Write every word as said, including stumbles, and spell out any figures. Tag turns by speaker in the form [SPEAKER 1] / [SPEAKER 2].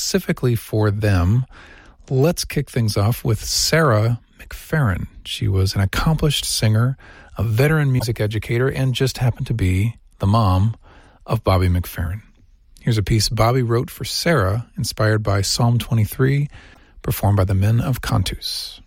[SPEAKER 1] specifically for them. Let's kick things off with Sarah McFerrin. She was an accomplished singer, a veteran music educator, and just happened to be the mom of Bobby McFerrin. Here's a piece Bobby wrote for Sarah, inspired by Psalm twenty-three, performed by the Men of Cantus.